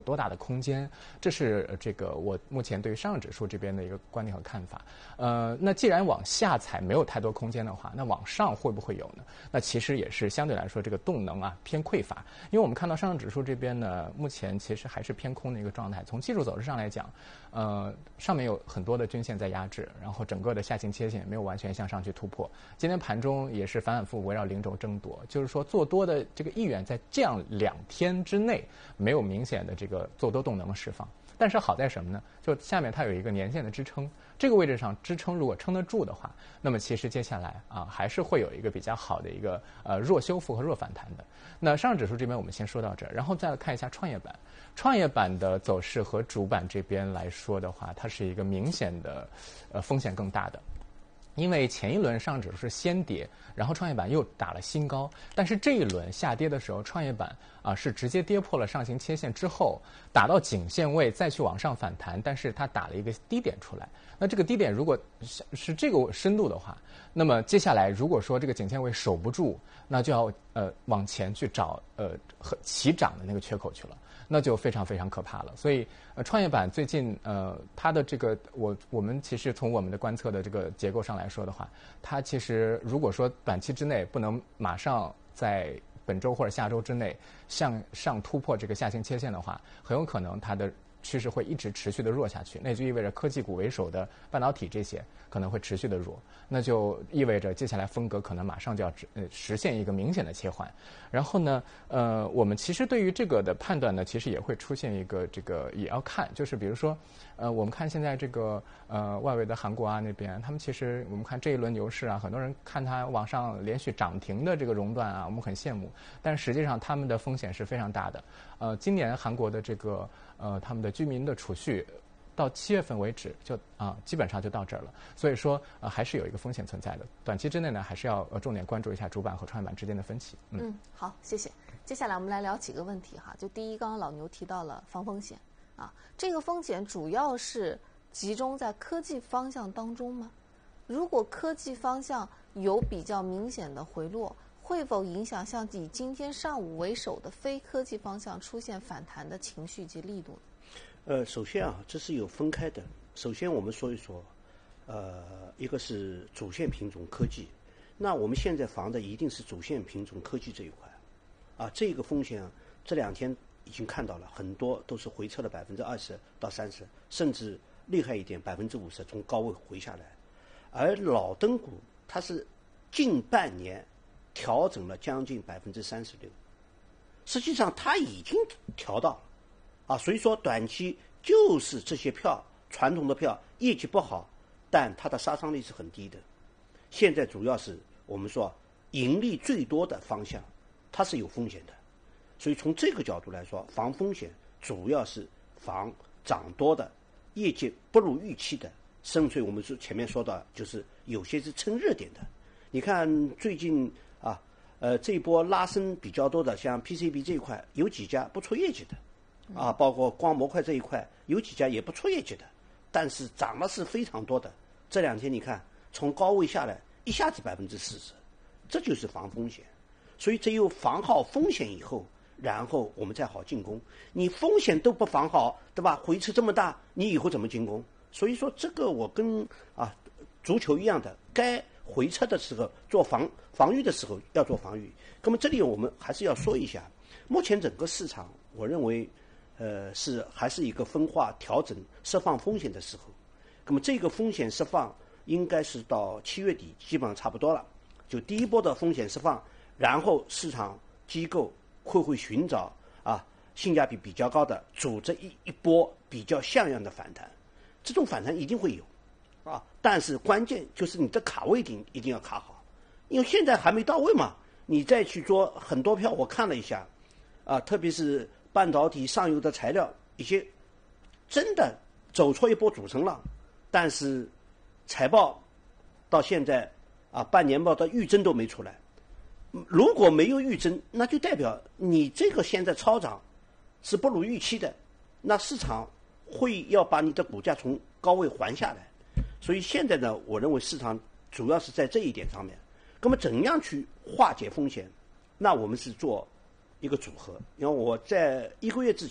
多大的空间？这是这个我目前对于上证指数这边的一个观点和看法。那既然往下踩没有太多空间的话，那往上会不会有呢？那其实也是相对来说这个动能啊偏匮乏，因为我们看到上证指数这边呢，目前其实还是偏空的一个状态。从技术走势上来讲，上面有很多的均线在压制，然后整个的下行切线没有完全向上去突破。今天盘中也是反反复复围绕零轴争夺，就是说做多的这个意愿在这样2天之内没有明显的这个做多动能释放。但是好在什么呢？就下面它有一个年线的支撑，这个位置上支撑如果撑得住的话，那么其实接下来啊还是会有一个比较好的一个弱修复和弱反弹的。那上证指数这边我们先说到这儿，然后再看一下创业板。创业板的走势和主板这边来说的话，它是一个明显的风险更大的。因为前一轮上证指数是先跌，然后创业板又打了新高，但是这一轮下跌的时候，创业板是直接跌破了上行切线之后，打到颈线位再去往上反弹，但是它打了一个低点出来。那这个低点如果是这个深度的话，那么接下来如果说这个颈线位守不住，那就要往前去找起涨的那个缺口去了。那就非常非常可怕了。所以创业板最近它的这个我们其实从我们的观测的这个结构上来说的话，它其实如果说短期之内不能马上在本周或者下周之内向上突破这个下行切线的话，很有可能它的趋势会一直持续的弱下去，那就意味着科技股为首的半导体这些可能会持续的弱，那就意味着接下来风格可能马上就要实现一个明显的切换。然后呢，我们其实对于这个的判断呢，其实也会出现一个这个也要看，就是比如说，我们看现在这个外围的韩国啊那边，他们其实我们看这一轮牛市啊，很多人看它往上连续涨停的这个熔断啊，我们很羡慕，但实际上他们的风险是非常大的。今年韩国的这个他们的居民的储蓄到7月份为止就基本上就到这儿了，所以说还是有一个风险存在的。短期之内呢，还是要重点关注一下主板和创业板之间的分歧。 好，谢谢。接下来我们来聊几个问题哈。就第一，刚刚老牛提到了防风险啊，这个风险主要是集中在科技方向当中吗？如果科技方向有比较明显的回落，会否影响像以今天上午为首的非科技方向出现反弹的情绪及力度呢？ 首先这是有分开的。首先我们说一说，一个是主线品种科技，那我们现在防的一定是主线品种科技这一块，这个风险这2天已经看到了，很多都是回撤了20%到30%，甚至厉害一点50%从高位回下来。而老灯股它是近半年调整了将近36%，实际上它已经调到了所以说短期就是这些票，传统的票业绩不好，但它的杀伤力是很低的。现在主要是我们说盈利最多的方向，它是有风险的，所以从这个角度来说，防风险主要是防涨多的、业绩不如预期的，甚至我们前面说到，就是有些是蹭热点的。你看最近这一波拉升比较多的，像 PCB 这一块有几家不出业绩的包括光模块这一块有几家也不出业绩的，但是涨了是非常多的。这2天你看从高位下来一下子40%，这就是防风险。所以只有防好风险以后，然后我们再好进攻。你风险都不防好，对吧？回撤这么大，你以后怎么进攻？所以说这个我跟足球一样的，该回撤的时候做防御的时候要做防御。那么这里我们还是要说一下，目前整个市场我认为还是一个分化调整释放风险的时候。那么这个风险释放应该是到7月底基本上差不多了，就第一波的风险释放，然后市场机构会寻找性价比比较高的，组织一波比较像样的反弹。这种反弹一定会有但是关键就是你的卡位一定要卡好，因为现在还没到位嘛。你再去做很多票，我看了一下特别是半导体上游的材料，一些真的走错一波主升浪，但是财报到现在半年报的预增都没出来。如果没有预增，那就代表你这个现在超涨是不如预期的，那市场会要把你的股价从高位还下来。所以现在呢，我认为市场主要是在这一点上面。那么怎样去化解风险？那我们是做一个组合。因为我在1个月之前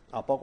啊，包括